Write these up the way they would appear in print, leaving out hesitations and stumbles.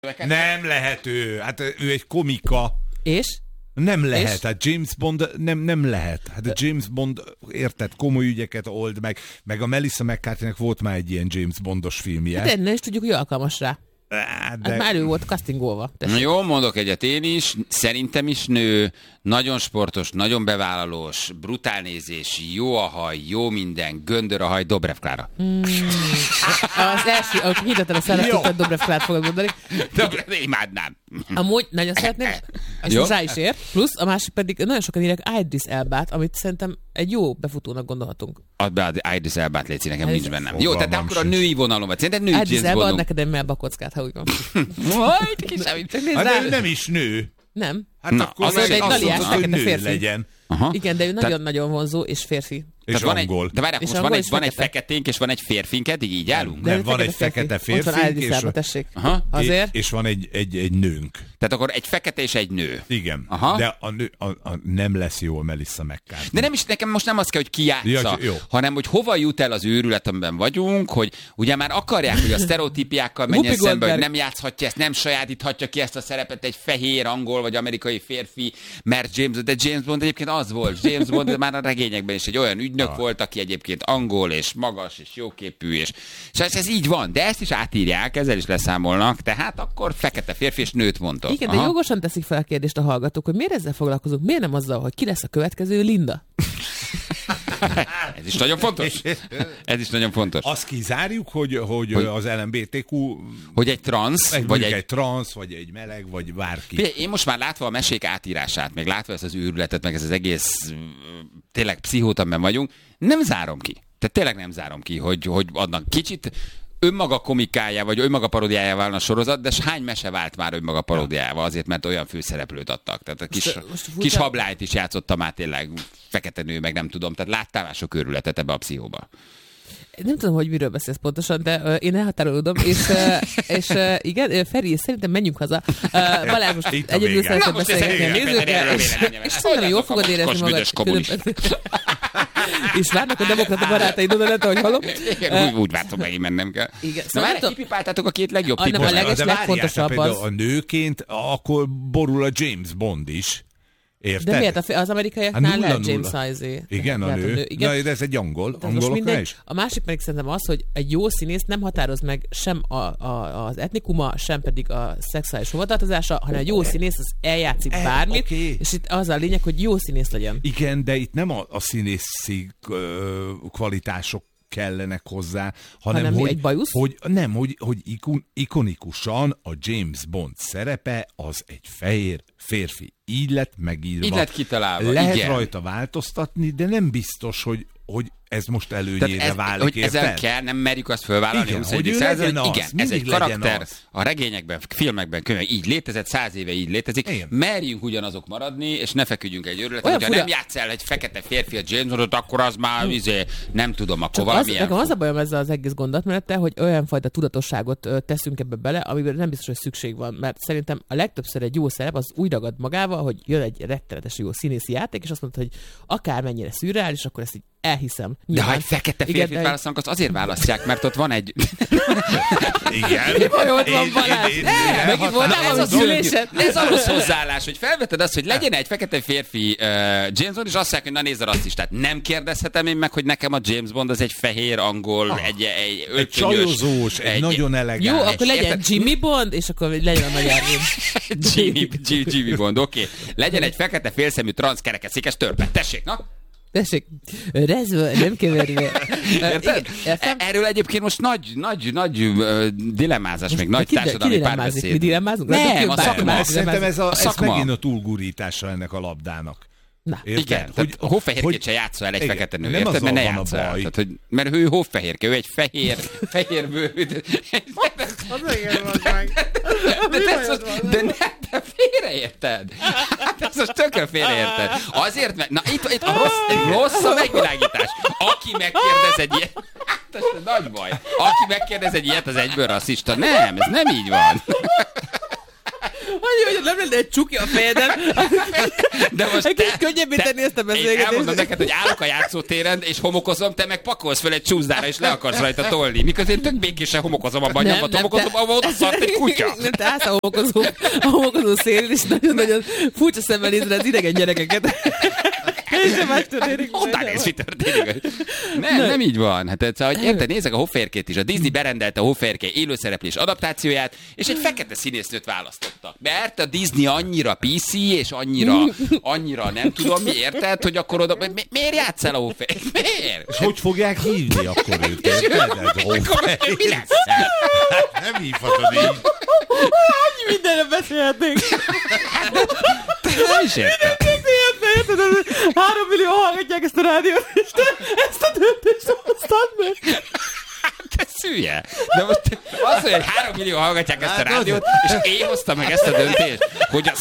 Nem lehet ő. Hát ő egy komika. És? Nem lehet, hát James Bond nem lehet. Hát a James Bond, érted, komoly ügyeket old meg a Melissa McCarthy-nek volt már egy ilyen James Bondos filmje. Hát nem is tudjuk, hogy alkalmas rá. Hát már ő volt castingolva. Jó, mondok egyet én is, szerintem is nő, nagyon sportos, nagyon bevállalós, brutál nézés, jó a haj, jó minden, göndör a haj, Dobrev Klára. Az első, ahogy hirdettem a szeretettet, Dobrev Klárát fogod mondani. Dobrev, imádnám. Amúgy nagyon szeretném, és most rá is ér. Plusz a másik pedig, nagyon sokan írják Idris Elbát, amit szerintem egy jó befutónak gondolhatunk. Add be Idris Elbát, légy nekem nincs bennem. Jó, tehát akkor a női vonalon vagy. Szerintem női Idris Elba ad neked egy melbakockát, ha úgy van. Majd kisebb, hát ő nem is nő. Nem. Hát akkor az egy Daliás, hogy nő férfi. legyen. Aha. Igen, de ő nagyon-nagyon vonzó és férfi. És angol. De várjál, most van egy feketénk, és van egy férfink, eddig így állunk? Nem, van egy fekete férfink, és van egy nőnk. Tehát akkor egy fekete és egy nő. Igen. Aha. De a nem lesz jó a Melissa McCarthy. De nem is, nekem most nem az kell, hogy ki játsza, hanem hogy hova jut el az őrület, amiben vagyunk, hogy ugye már akarják, hogy a sztereotípiákkal menjen szembe, hogy nem játszhatja ezt, nem sajátíthatja ki ezt a szerepet egy fehér, angol vagy amerikai férfi, mert James Bond egyébként az volt. James Bond már a regényekben is egy olyan ügynök volt, aki egyébként angol és magas és jóképű, és ez így van, de ezt is átírják, ezzel is leszámolnak, tehát akkor fekete férfi és nőt mondtok. Igen, de jogosan teszik fel a kérdést a hallgatók, hogy miért ezzel foglalkozunk, miért nem azzal, hogy ki lesz a következő Linda? Ez is nagyon fontos. Ez is nagyon fontos. Azt kizárjuk, hogy az LMBTQ... Hogy egy transz, vagy egy transz, vagy egy meleg, vagy bárki. Én most már látva a mesék átírását, meg látva ezt az őrületet, meg ez az egész tényleg pszichót, amiben vagyunk, nem zárom ki. Tehát tényleg nem zárom ki, hogy adnak kicsit önmaga komikája, vagy önmaga paródiája válna a sorozat, de hány mese vált már önmaga paródiával, azért, mert olyan főszereplőt adtak. Tehát a kis hablányt is játszottam már tényleg, fekete nő, meg nem tudom, tehát láttál már sok őrületet ebbe a pszichóba. Nem tudom, hogy miről beszélsz pontosan, de én elhatárolódom, és igen, Feri, szerintem menjünk haza. Balázs most egyedül szeretném beszélgetni a nézőkkel, és szerintem jól fogod érezni magad. És várnak a demokrata barátaid oda lett, ahogy hallom. Úgy vártam, meg én mennem kell. Igen, na már kipipáltátok a két legjobb tipot. A legfontosabb az. A nőként akkor borul a James Bond is. Érted? De miért? Az amerikaiaknál lehet James Izzy. Igen, a nő. Igen. Na, de ez egy angoloknál is. A másik pedig szerintem az, hogy egy jó színész nem határoz meg sem az etnikuma, sem pedig a szexuális hovatartozása, hanem egy jó színész az eljátszik bármit, és itt az a lényeg, hogy jó színész legyen. Igen, de itt nem a színészi kvalitások kellenek hozzá, hanem hogy ikonikusan a James Bond szerepe az egy fehér férfi. Így lett megírva. Így lett kitalálva. Lehet rajta változtatni, de nem biztos, hogy ez most előnyére válik, hogy ezzel kell, nem merjük azt fölvállalni, igen, hogy ez egy karakter, a regényekben, filmekben, könyvekben így létezett, 100 éve így létezik, igen. Merjünk ugyanazok maradni, és ne feküdjünk egy őrületet, hogyha nem játsz el egy fekete férfi a James Bondot, akkor az már nem tudom, akkor valamilyen... Nekem az a bajom ezzel az egész gondolatmenettel, hogy olyan fajta tudatosságot teszünk ebbe bele, amiben nem biztos, hogy szükség van, mert szerintem a legtöbbször egy jó szerep az úgy ragad magával, hogy jön egy rettenetes jó színészi játék, és azt mondta, hogy akármennyire szürreális, akkor ezt így elhiszem. De ha egy fekete férfit választanak, azt azért választják, mert ott van egy... Igen. Ott van Balázs. Megint voltál valami gyűlésen. Ez a rossz hozzáállás, hogy felveted azt, hogy legyen egy fekete férfi James Bond, és azt mondják, hogy na nézd a rasszistát. Nem kérdezhetem én meg, hogy nekem a James Bond az egy fehér angol, egy csajozós, egy nagyon elegáns. Jó, akkor legyen Jimmy Bond, és akkor legyen a nagy Árvén. Jimmy Bond, oké. Legyen egy fekete félszemű transzkerekesszékes törpe. Tessék, na? Tessék, rezve, nem keverve. Erről egyébként most nagy dilemmázás, még nagy társadalmi párbeszéd. Mi dilemmázunk? Nem, a szakma. Szerintem ez megint a túlgurítása ennek a labdának. Na, igen, hogy hófehérkét se játsza el egy fekete nő, érted? Mert ne játsza el. Mert ő hófehérke, ő egy fehérbőrű. De te félreérted. Ez most tökre félreérted. Azért, mert na itt a rossz a megvilágítás. Aki megkérdez egy ilyet, ez nagy baj. Aki megkérdez egy ilyet, az egyből rasszista. Nem, ez nem így van. Annyi, hogy nem lenne egy csuki a fejeden. De most egy kicsit könnyebb tenni ezt a beszélgetést. Én elmondom neked, hogy állok a játszótéren, és homokozom, te meg pakolsz fel egy csúszdára, és le akarsz rajta tolni. Miközben én tök békésen homokozom abban a nyomban, homokozom, ahol oda szart egy kutya. Nem, te állsz a homokozó szélén, és nagyon-nagyon furcsa szemmel nézed az idegen gyerekeket. Honnan néz, mi történik? Nem így van. Hát hogy érted, nézzek a Hófehérkét is. A Disney berendelte a Hófehérke élőszereplés adaptációját, és egy fekete színésznőt választottak. Mert a Disney annyira PC, és annyira nem tudom mi, érted, hogy akkor oda... Miért játsszál a Hófehérkét? Miért? És hogy fogják hívni akkor őt? Mi lesz? Nem hívhatod így. Annyi mindenre beszélhetnénk. Nem is értem. 3 millió hallgatják ezt a rádiót, és te ezt a döntést hoztad meg. Te szülje. De most az, hogy 3 millió hallgatják ezt a rádiót, és én hoztam meg ezt a döntést, hogy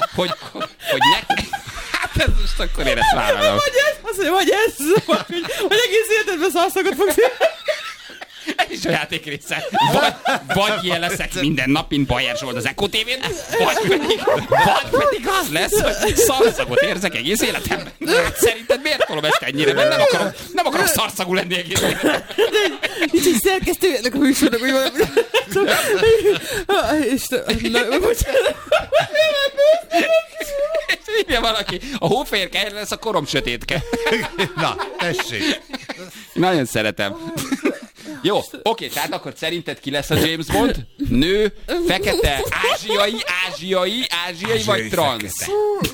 hát ez most akkor én ezt vállalom. Vagy ez, hogy egész életedben szarszagot fogsz. Ez is a játék része. Vagy ilyen leszek minden nap, mint Bajer Zsolt az Echo TV-n, vagy pedig az lesz, hogy szarszagot érzek egész életemben. Szerinted miért tolom ezt ennyire? Mert nem akarok szarszagú lenni egész életemben. Nincs egy szerkesztőjének a műsornak, hogy valami... Hívja valaki, a Hófehérke lesz a korom sötétke. Na, tessék. Nagyon szeretem. Jó, oké, tehát akkor szerinted ki lesz a James Bond? Nő, fekete, ázsiai vagy transz?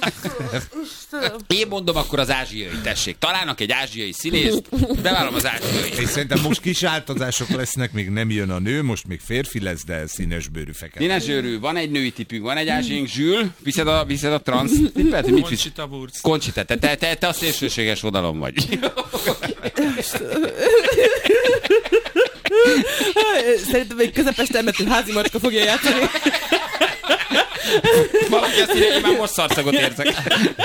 Én mondom akkor az ázsiai, tessék. Találnak egy ázsiai színészt, bevállalom az ázsiai. És szerintem most kis változások lesznek, még nem jön a nő, most még férfi lesz, de színesbőrű fekete. Színesbőrű, van egy női tipünk, van egy ázsiaink, Zsül, viszed a transz. Conchita Wurst. Conchita, te a szélsőséges oldalon vagy. Szerintem egy közepes termetű házi macska fogja játszani. Valaki azt írja, hogy már most szarszagot érzek.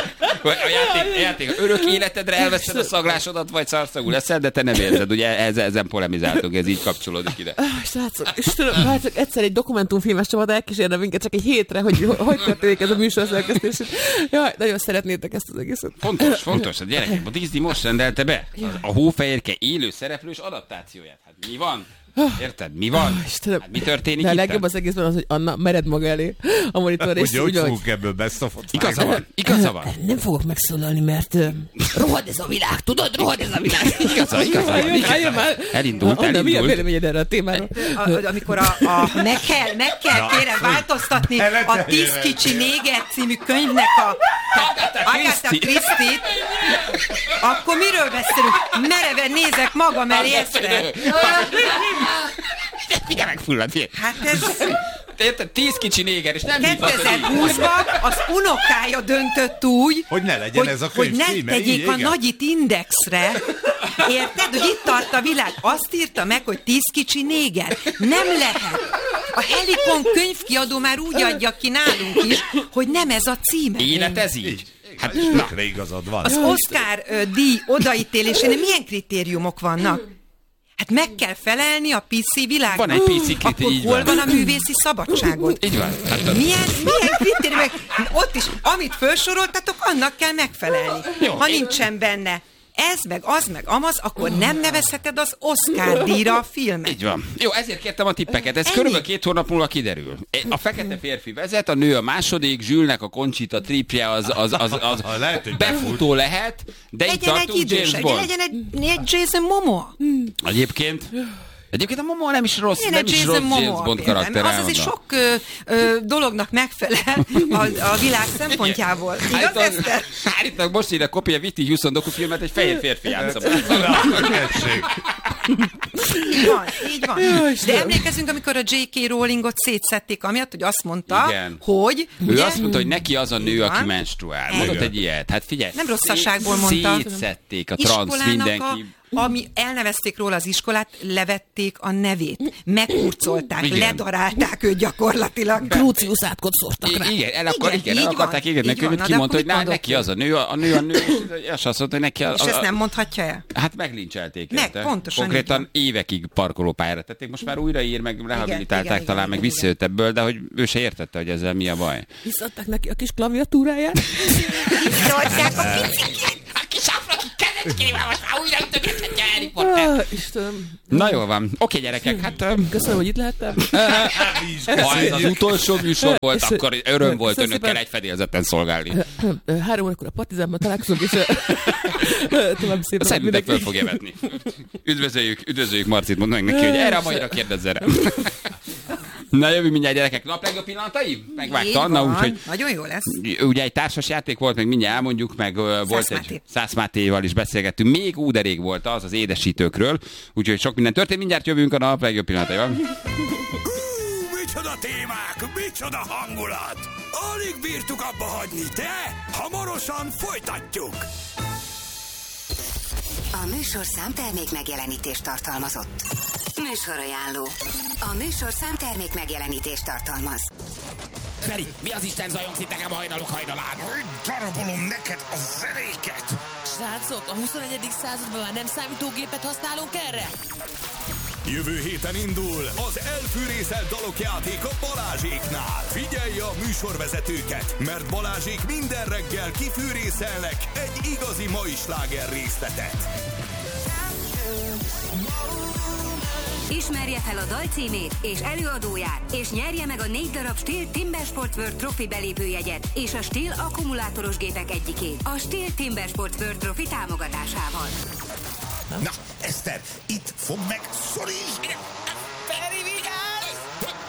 A játék örök életedre elveszed a szaglásodat, vagy szarszagú leszel, de te nem érzed. Ugye ezen polemizáltunk, ez így kapcsolódik ide. Srácok, Istenem, hát csak egyszer egy dokumentumfilmes csapat elkísérne minket csak egy hétre, hogy történik ez a műsor szerkesztés. Jaj, nagyon szeretnétek ezt az egészet. Fontos, a gyerekek, a Disney most rendelte be a Hófehérke élő szereplős adaptációját. Hát mi van? Érted? Mi van? Istenem. Hát mi történik itt? A itt? legjobb az egészben az, hogy Anna mered maga elé a monitor, és hogy fogunk ebből beszofot. Igaza van. Nem fogok megszólalni, mert rohad ez a világ, tudod? Rohad ez a világ. Igaza. Elindult. Mi a véleményed erre a témáról? Amikor meg kell kérem változtatni a 10 kicsi néger című könyvnek a Agatha Christie-t, akkor miről beszélünk? Mereven nézek magam elé Eszter. Figyelj meg, fullad, hát ez... Érted? 10 kicsi néger, és nem 2020-ban az unokája döntött úgy, hogy ne legyen ez a könyv hogy címe. ne tegyék a Nagyit Indexre. Érted? Hogy itt tart a világ. Azt írta meg, hogy 10 kicsi néger. Nem lehet. A Helikon könyvkiadó már úgy adja ki nálunk is, hogy nem ez a címe. Élet ez így. Hát tökre igazad van. Az Oscar díj odaítélésének milyen kritériumok vannak? Hát meg kell felelni a PC világban. Van egy PC kritérium. Akkor hol van a művészi szabadságot? Így van. Hát milyen kritériumok? Ott is, amit felsoroltatok, annak kell megfelelni. Jó. Ha nincsen benne ez, meg az, meg amaz, akkor nem nevezheted az Oscar díjra a filmet. Így van. Jó, ezért kértem a tippeket. Ez körülbelül 2 hónap múlva kiderül. A fekete férfi vezet, a nő a második, Zsülnek a Conchita tripje az befutó lehet, de itt tartunk James Bond. Legyen egy Jason Momoa. Egyébként a Momoa nem is rossz, James Bond karakter. Az azért sok dolognak megfelel a világ szempontjából. Igaz, Eszter? Állítanak most ide kopja Vitti Houston dokufilmet, egy fehér férfi játsza. Így van. De emlékezünk, amikor a J.K. Rowlingot szétszették, amiatt, hogy azt mondta, igen. hogy... Ő ugye, azt mondta, hogy neki az a nő, aki menstruál. Mondott egy ilyet. Hát figyelj. Nem rosszaságból mondta. Szétszették a transz mindenki. ami elnevezték róla az iskolát, levették a nevét, megkurcolták, ledarálták őt gyakorlatilag. Crucius átkot szórtak rá. Igen, akarták ígérni, ki mondta, hogy neki az a nő, és azt mondta, hogy neki és ezt nem mondhatja el? Hát meglincselték. Pontosan. Konkrétan évekig parkolópályára tették, most már újra ír, meg rehabilitálták talán, meg visszajött ebből, de hogy ő se értette, hogy ezzel mi a baj. Visszadták neki a kis klaviatúráját. Visszaadták a kicsikét. A kis afraki kezecskével most már újra ütögethetja Harry Potter. Istenem. Na jól van. Oké, gyerekek, hát... Köszönöm, hogy itt lehettem. Ha ez az utolsó műsor volt, akkor öröm volt önökkel egy fedélzeten szolgálni. 3 órakor a Partizánban találkozunk, és tovább szépen. Szerintem föl fogja vetni. Üdvözöljük Marcit, mondd meg neki, hogy erre a maira kérdezz rá. Na jövő mindjárt, gyerekek, naplegjobb pillanatai? Megvágta Anna, úgyhogy... Nagyon jó lesz. Ugye egy társas játék volt, meg mindjárt elmondjuk, meg volt egy Szász Mátéval is beszélgettünk. Még de rég volt az édesítőkről, úgyhogy sok minden történt. Mindjárt jövünk a naplegjobb pillanataival. Micsoda témák, micsoda hangulat! Alig bírtuk abba hagyni, de hamarosan folytatjuk! A műsorszám termék megjelenítést tartalmazott. Műsorajánló. A műsorszám termék megjelenítést tartalmaz. Feri, mi az Isten zajongsz nekem hajnalok hajnalán? Darabolom neked a zenéket! Srácok, a 21. században már nem számítógépet használunk erre? Jövő héten indul az elfűrészelt dalok játéka Balázséknál. Figyelj a műsorvezetőket, mert Balázsék minden reggel kifűrészelnek egy igazi mai sláger részletet. Ismerje fel a dal címét és előadóját, és nyerje meg a 4 darab Stihl Timber Sport World Trophy belépőjegyet és a Stihl akkumulátoros gépek egyikét a Stihl Timber Sport World Trophy támogatásával. Na, Eszter, itt fog meg, szorítsd! Feri, vigyázz!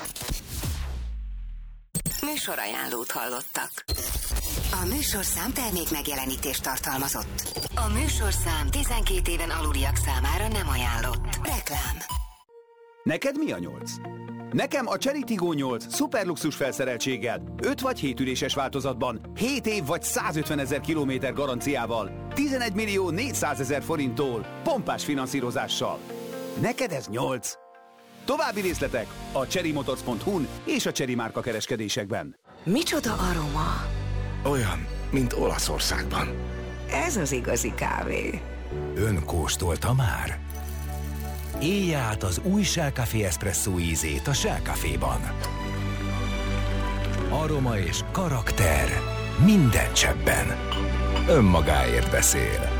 Műsorajánlót hallottak. A műsorszám termék megjelenítést tartalmazott. A műsorszám 12 éven aluliak számára nem ajánlott. Reklám. Neked mi a 8? Nekem a Chery Tiggo 8 szuperluxus felszereltséggel, 5 vagy 7 üléses változatban, 7 év vagy 150 000 kilométer garanciával, 11 millió 400 000 forinttól, pompás finanszírozással. Neked ez 8? További részletek a cherrymotors.hu-n és a Chery márka kereskedésekben. Micsoda aroma? Olyan, mint Olaszországban. Ez az igazi kávé. Ön kóstolta már? Élj át az új Shell Café Espresso ízét a Shell Caféban. Aroma és karakter minden cseppben. Önmagáért beszél.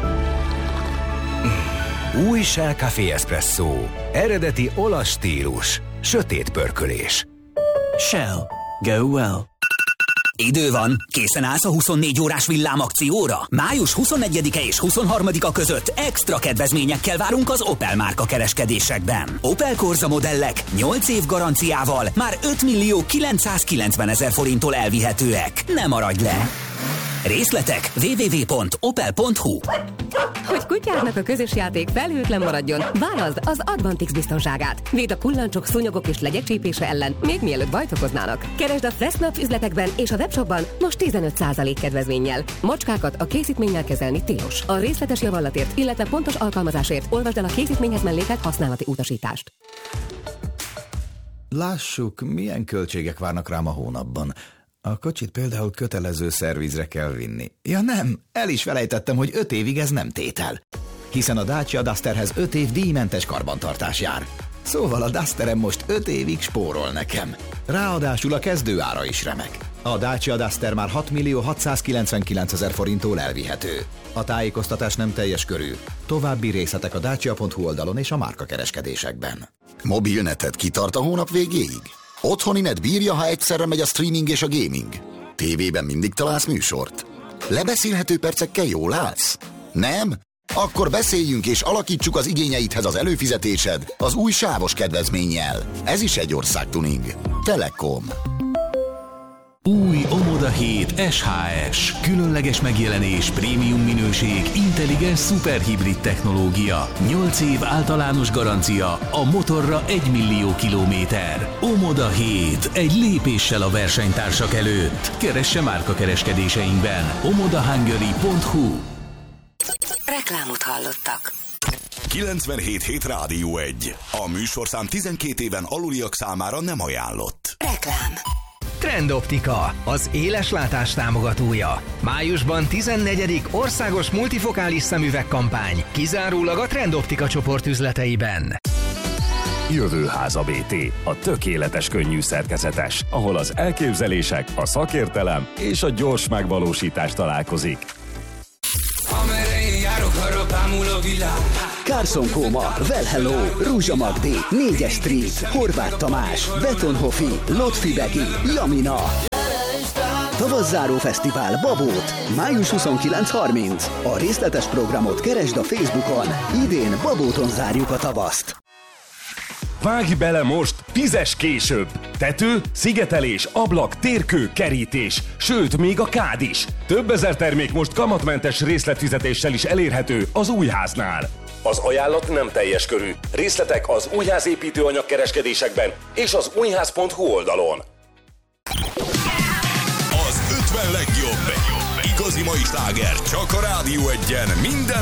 Új Shell Café Espresso. Eredeti olasz stílus. Sötét pörkölés. Shell. Go well. Idő van, készen állsz a 24 órás villámakcióra? Május 21-e és 23-a között extra kedvezményekkel várunk az Opel márka kereskedésekben. Opel Corsa modellek 8 év garanciával már 5 millió 990 000 forinttól elvihetőek. Ne maradj le! Részletek www.opel.hu. Hogy kutyádnak a közös játék felhőtlen maradjon, válaszd az Advantix biztonságát. Véd a kullancsok, szúnyogok és legyek csípése ellen, még mielőtt bajt okoznának. Keresd a Fressnapf üzletekben és a webshopban most 15% kedvezménnyel. Macskákat a készítménnyel kezelni tilos. A részletes javallatért, illetve pontos alkalmazásért olvasd el a készítményhez mellékelt használati utasítást. Lássuk, milyen költségek várnak rám a hónapban. A kocsit például kötelező szervizre kell vinni. Ja nem, el is felejtettem, hogy 5 évig ez nem tétel. Hiszen a Dacia Dusterhez 5 év díjmentes karbantartás jár. Szóval a Dusterem most 5 évig spórol nekem. Ráadásul a kezdőára is remek. A Dacia Duster már 6 millió 699 000 forinttól elvihető. A tájékoztatás nem teljes körű. További részletek a dacia.hu oldalon és a márkakereskedésekben. Mobilneted kitart a hónap végéig? Otthoni net bírja, ha egyszerre megy a streaming és a gaming? Tévében mindig találsz műsort? Lebeszélhető percekkel jól állsz? Nem? Akkor beszéljünk és alakítsuk az igényeidhez az előfizetésed az új sávos kedvezménnyel. Ez is egy országtuning. Telekom. Új Omoda 7 SHS. Különleges megjelenés, prémium minőség, intelligens szuperhibrid technológia. 8 év általános garancia, a motorra 1 millió kilométer. Omoda 7. Egy lépéssel a versenytársak előtt. Keresse márkakereskedéseinkben. omodahungary.hu. Reklámot hallottak. 97.7 Rádió 1. A műsorszám 12 éven aluliak számára nem ajánlott. Reklám. Trendoptika, az éleslátás támogatója. Májusban 14. országos multifokális szemüvegkampány, kizárólag a Trendoptika csoport üzleteiben. Jövőháza BT, a tökéletes könnyű szerkezetes, ahol az elképzelések, a szakértelem és a gyors megvalósítás találkozik. Carson Kóma, Well Hello, Rúzsa Magdi, 4-es Street, Horváth Tamás, Betonhofi, Lotfi Begi, Jamina. Tavasszáró fesztivál Babót, május 29-30. A részletes programot keresd a Facebookon. Idén Babóton zárjuk a tavaszt. Vágj bele most, fizes később! Tető, szigetelés, ablak, térkő, kerítés, sőt, még a kád is. Több ezer termék most kamatmentes részletfizetéssel is elérhető az Újháznál. Az ajánlat nem teljes körű. Részletek az Újház építőanyag kereskedésekben és az újház.hu oldalon. Az 50 legjobb. Igazi mai sláger csak a Rádió 1-en minden